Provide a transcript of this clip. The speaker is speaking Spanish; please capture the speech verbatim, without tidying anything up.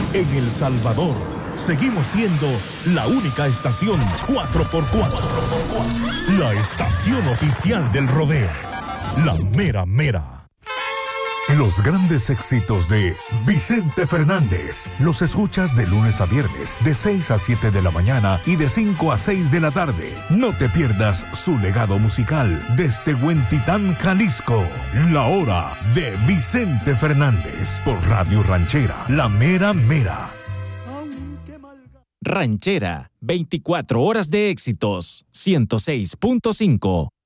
En El Salvador, seguimos siendo la única estación cuatro por cuatro. La estación oficial del rodeo. La mera mera. Los grandes éxitos de Vicente Fernández los escuchas de lunes a viernes de seis a siete de la mañana y de cinco a seis de la tarde. No te pierdas su legado musical desde Huentitán, Jalisco. La hora de Vicente Fernández por Radio Ranchera, La Mera Mera. Ranchera, veinticuatro horas de éxitos, ciento seis punto cinco.